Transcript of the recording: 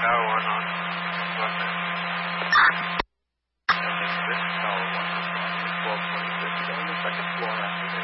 Tower 1 on. Go ahead. This tower 1 is 1226. On the second floor after